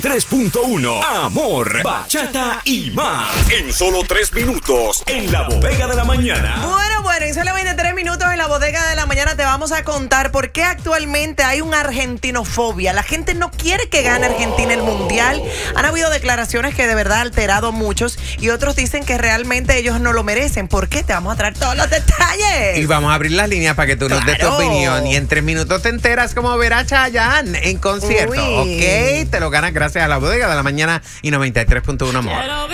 3.1 Amor, bachata y más. En solo 3 minutos en la bodega de la mañana. Bueno, en solo 23 minutos en la bodega de la mañana te vamos a contar por qué actualmente hay una argentinofobia. La gente no quiere que gane Argentina el mundial. Han habido declaraciones que de verdad han alterado a muchos y otros dicen que realmente ellos no lo merecen. ¿Por qué? Te vamos a traer todos los detalles. Y vamos a abrir las líneas para que tú nos des tu opinión. Y en 3 minutos te enteras cómo ver a Chayanne en concierto. Uy. Ok, te lo ganas gracias a la bodega de la mañana y 93.1 Amor.